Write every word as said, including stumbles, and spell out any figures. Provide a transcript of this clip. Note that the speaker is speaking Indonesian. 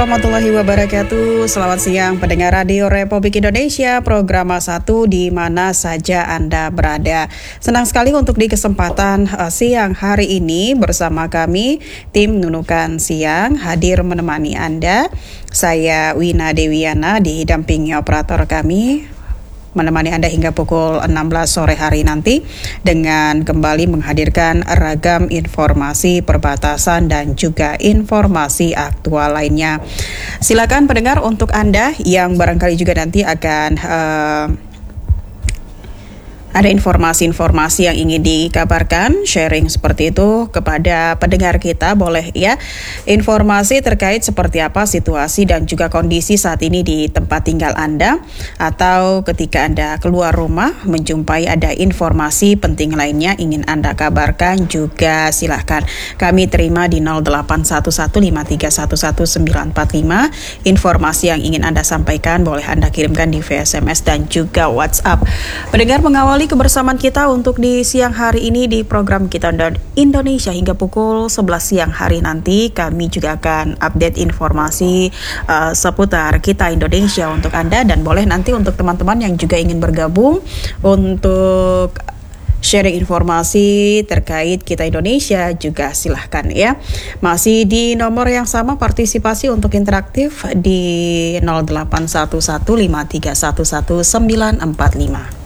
Warahmatullahi wabarakatuh. Selamat siang pendengar Radio Republik Indonesia, program satu di mana saja Anda berada. Senang sekali untuk di kesempatan uh, siang hari ini bersama kami tim Nunukan Siang hadir menemani Anda. Saya Wina Dewiana didampingi operator kami, menemani Anda hingga pukul enam belas sore hari nanti dengan kembali menghadirkan ragam informasi perbatasan dan juga informasi aktual lainnya. Silakan pendengar, untuk Anda yang barangkali juga nanti akan uh, ada informasi-informasi yang ingin dikabarkan, sharing seperti itu kepada pendengar kita, boleh ya. Informasi terkait seperti apa situasi dan juga kondisi saat ini di tempat tinggal Anda, atau ketika Anda keluar rumah menjumpai ada informasi penting lainnya ingin Anda kabarkan juga silahkan. Kami terima di nol delapan satu satu lima tiga satu satu sembilan empat lima. Informasi yang ingin Anda sampaikan boleh Anda kirimkan di V S M S dan juga WhatsApp. Pendengar, mengawali kebersamaan kita untuk di siang hari ini di program Kita Indonesia hingga pukul sebelas siang hari nanti. Kami juga akan update informasi uh, seputar Kita Indonesia untuk Anda, dan boleh nanti untuk teman-teman yang juga ingin bergabung untuk sharing informasi terkait Kita Indonesia juga silahkan ya. Masih di nomor yang sama, partisipasi untuk interaktif di nol delapan satu satu lima tiga satu satu sembilan empat lima.